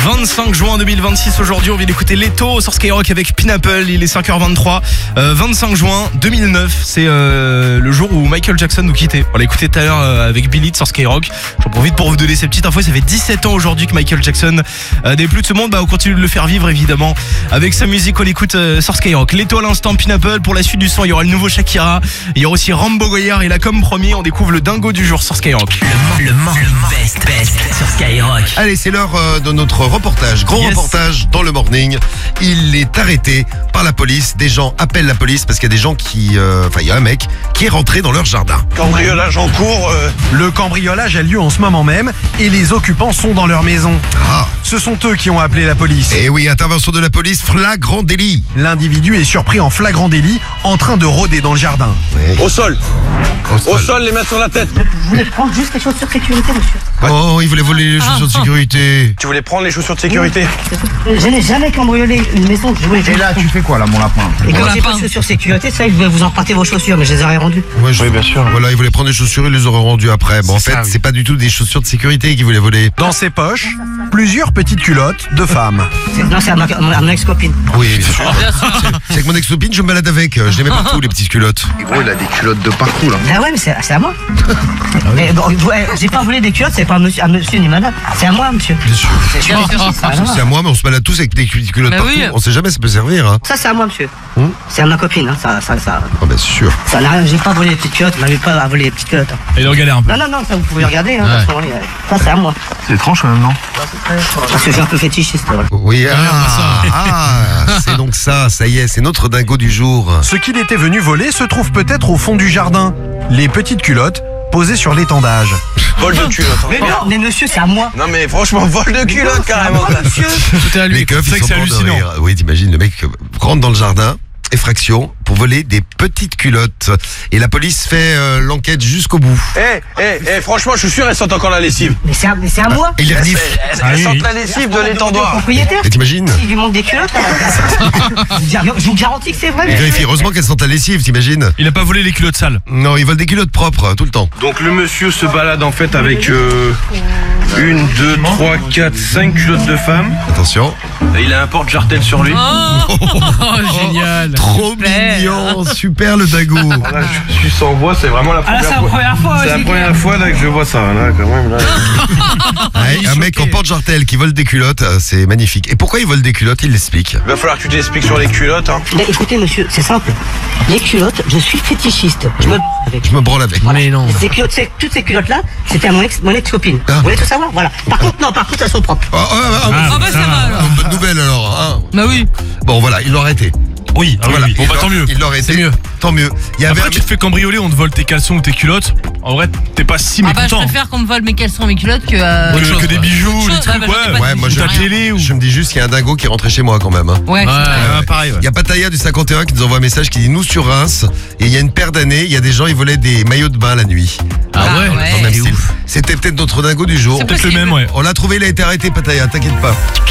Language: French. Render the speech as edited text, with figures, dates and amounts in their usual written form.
25 juin 2026 aujourd'hui, on vient d'écouter Leto sur Skyrock avec Pineapple, il est 5h23. 25 juin 2009, c'est le jour où Michael Jackson nous quittait. On l'a écouté tout à l'heure avec Billy sur Skyrock. J'en profite pour vous donner ces petites infos, ça fait 17 ans aujourd'hui que Michael Jackson n'est plus de ce monde. On continue de le faire vivre évidemment avec sa musique, on l'écoute sur Skyrock. Leto à l'instant, Pineapple. Pour la suite du son, il y aura le nouveau Shakira, il y aura aussi Rambo Goyard et là comme promis, on découvre le dingo du jour sur Skyrock. Le morning best sur Skyrock. Allez, c'est l'heure de notre reportage. Grand reportage dans le morning. Il est arrêté par la police. Des gens appellent la police parce qu'il y a des gens qui... il y a un mec qui est rentré dans leur jardin. Cambriolage en cours. Le cambriolage a lieu en ce moment même et les occupants sont dans leur maison. Ce sont eux qui ont appelé la police. Et oui, intervention de la police, flagrant délit. L'individu est surpris en flagrant délit en train de rôder dans le jardin. Au sol. Au sol, les mains sur la tête. Je voulais prendre juste les chaussures de sécurité, monsieur. Oh, il voulait voler les chaussures de sécurité. Tu voulais prendre les chaussures de sécurité? Je n'ai jamais cambriolé une maison. Je voulais Et là, tu fais quoi là, mon lapin? Et quand j'ai pas de chaussures de sécurité, ça, je voulais vous emprunter vos chaussures, mais je les aurais rendues. Ouais, Oui, bien sûr. Voilà, il voulait prendre des chaussures, il les aurait rendues après. Bon, en fait, ça, oui. c'est pas du tout des chaussures de sécurité qu'il voulait voler. Dans ses poches, plusieurs petites culottes de femmes. Non, c'est à ma ex-copine. Oui, bien sûr. C'est que mon ex-copine, je me balade avec. Je les mets partout, les petites culottes. Gros, il a des culottes de partout là. Ah ouais, mais c'est à moi. Mais bon, ouais, j'ai pas volé des culottes, c'est pas à monsieur ni madame. C'est à moi, monsieur. Bien sûr. C'est C'est à moi, mais on se balade tous avec des culottes partout. oui. On sait jamais, ça peut servir. Hein. Ça, c'est à moi, monsieur. C'est à ma copine, hein. Ça Ah, ben sûr. n'a rien. J'ai pas volé les petites culottes, m'avez pas à voler les petites culottes. Hein. Il est en galère un peu. Non, ça, vous pouvez regarder, hein. Parce que, ça, c'est à moi. C'est étrange quand même, non? Parce que je suis un peu fétichiste, voilà. Oui, c'est donc ça y est, c'est notre dingo du jour. Ce qu'il était venu voler se trouve peut-être au fond du jardin. Les petites culottes posées sur l'étendage. Vol de culotte. Mais non, mais monsieur, c'est à moi. Non mais franchement, vol de culotte carrément. Monsieur. Tout est à lui. Les keufs, C'est ils que sont c'est morts de hallucinant. rire. Oui, t'imagines, le mec rentre dans le jardin, effraction, pour voler des petites culottes. Et la police fait l'enquête jusqu'au bout. Franchement, je suis sûr, elles sentent encore la lessive. Mais c'est à moi. Et il renifle. Elles sentent la lessive de l'étendoir. Propriétaire. Et t'imagines? Il lui manque des culottes. Je vous garantis que c'est vrai. Il vérifie. Heureusement qu'elles sentent la lessive, t'imagines? Il a pas volé les culottes sales. Non, ils volent des culottes propres, tout le temps. Donc le monsieur se balade en fait avec 1, 2, 3, 4, 5 culottes de femmes. Attention. Et il a un porte-jartel sur lui. Oh, génial. Trop mignon, super le dingo. Là, je suis sans voix, c'est vraiment la première c'est la fois. première fois. C'est la première fois là que je vois ça, là, quand même. Là. Ouais, un mec en porte-jartel qui vole des culottes, c'est magnifique. Et pourquoi il vole des culottes? Il l'explique. Il va falloir que tu t'expliques sur les culottes. Hein. Mais écoutez, monsieur, c'est simple. Les culottes, je suis fétichiste. Je Je me branle avec. Mais non. Toutes ces culottes-là, c'était à mon ex-copine. Ah. Vous voulez tout savoir? Voilà. Par contre, elles sont propres. Ah bah ça va alors. Bonne nouvelle alors. Hein. Bah oui. Bon voilà, il l'a arrêté. Oui, Voilà. Bon bah tant mieux. Il l'a arrêté. C'est mieux. Tant mieux. Il y avait Après, tu te fais cambrioler, on te vole tes caleçons ou tes culottes. En vrai, t'es pas si Ah bah je mécontent. préfère qu'on me vole mes caleçons et mes culottes que Que des bijoux, Autre les chose, trucs, bah, j'en ai pas de Ouais, moi bijoux, je, rien. ta télé ou... je me dis juste qu'il y a un dingo qui est rentré chez moi quand même. Hein. Ouais. pareil, ouais. Il y a Pataya du 51 qui nous envoie un message qui dit nous sur Reims et il y a une paire d'années, il y a des gens ils volaient des maillots de bain la nuit. Ah ouais. Dans le même style. C'était peut-être notre dingo du jour. C'est Peut-être le possible. même, ouais. On l'a trouvé, il a été arrêté Pataya, t'inquiète pas.